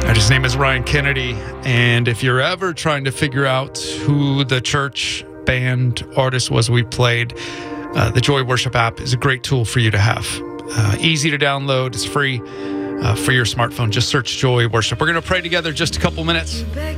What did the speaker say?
His name is Ryan Kennedy, and if you're ever trying to figure out who the church, band, artist was we played, the Joy Worship app is a great tool for you to have. Easy to download. It's free for your smartphone. Just search Joy Worship. We're going to pray together just a couple minutes.